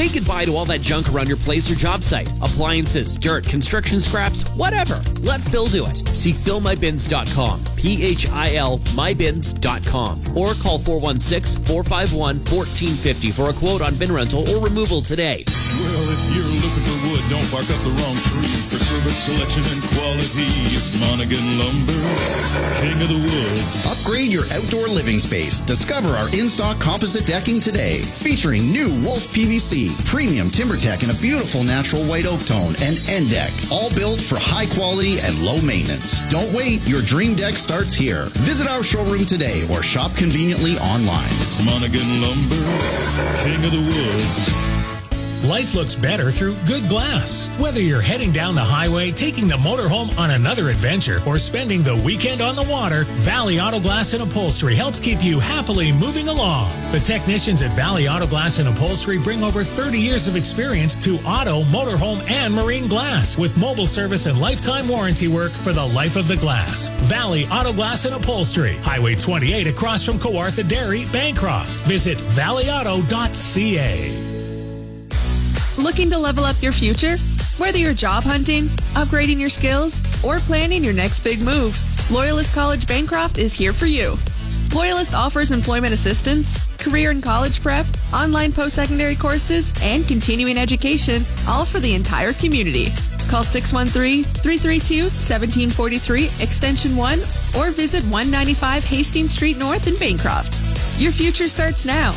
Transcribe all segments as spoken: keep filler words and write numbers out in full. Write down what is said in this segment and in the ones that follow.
Say goodbye to all that junk around your place or job site. Appliances, dirt, construction scraps, whatever. Let Phil do it. See phil my bins dot com. P H I L my bins dot com. Or call four one six, four five one, one four five zero for a quote on bin rental or removal today. Well, if you're looking for wood, don't bark up the wrong tree. For service, selection, and quality, it's Monaghan Lumber, king of the woods. Upgrade your outdoor living space. Discover our in-stock composite decking today. Featuring new Wolf P V C, premium TimberTech in a beautiful natural white oak tone, and N-Deck. All built for high quality and low maintenance. Don't wait. Your dream deck starts here. Visit our showroom today or shop conveniently online. It's Monaghan Lumber, king of the woods. Life looks better through good glass. Whether you're heading down the highway, taking the motorhome on another adventure, or spending the weekend on the water, Valley Auto Glass and Upholstery helps keep you happily moving along. The technicians at Valley Auto Glass and Upholstery bring over thirty years of experience to auto, motorhome, and marine glass with mobile service and lifetime warranty work for the life of the glass. Valley Auto Glass and Upholstery, Highway twenty-eight across from Kawartha Dairy, Bancroft. Visit valley auto dot c a. Looking to level up your future? Whether you're job hunting, upgrading your skills, or planning your next big move, Loyalist College Bancroft is here for you. Loyalist offers employment assistance, career and college prep, online post-secondary courses, and continuing education, all for the entire community. Call six one three, three three two, one seven four three, extension one, or visit one ninety-five Hastings Street North in Bancroft. Your future starts now.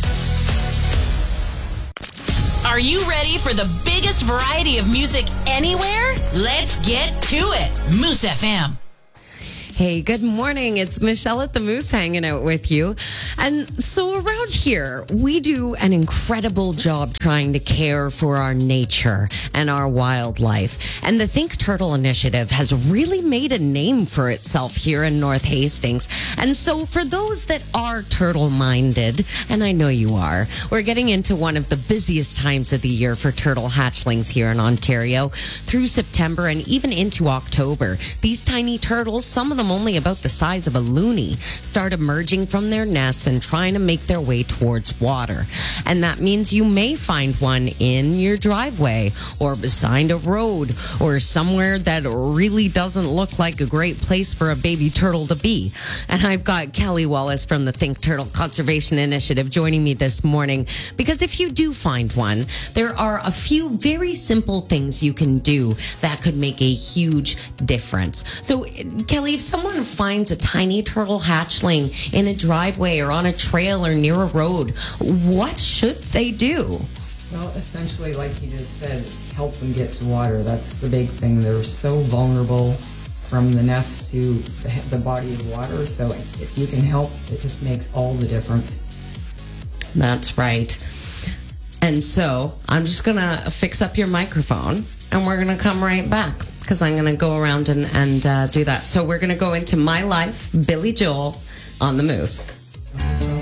Are you ready for the biggest variety of music anywhere? Let's get to it. Moose F M. Hey, good morning. It's Michelle at the Moose hanging out with you. And so around here, we do an incredible job trying to care for our nature and our wildlife. And the Think Turtle Initiative has really made a name for itself here in North Hastings. And so for those that are turtle-minded, and I know you are, we're getting into one of the busiest times of the year for turtle hatchlings here in Ontario. Through September and even into October, these tiny turtles, some of them only about the size of a loonie, start emerging from their nests and trying to make their way towards water. And that means you may find one in your driveway or beside a road or somewhere that really doesn't look like a great place for a baby turtle to be. And I've got Kelly Wallace from the Think Turtle Conservation Initiative joining me this morning, because if you do find one, there are a few very simple things you can do that could make a huge difference. So, Kelly, if someone finds a tiny turtle hatchling in a driveway or on a trail or near a road, what should they do? Well, essentially, like you just said, help them get to water. That's the big thing. They're so vulnerable from the nest to the, the body of water. So if you can help, it just makes all the difference. That's right. And so I'm just going to fix up your microphone and we're going to come right back, because I'm going to go around and, and uh, do that. So we're going to go into My Life, Billy Joel on the Moose.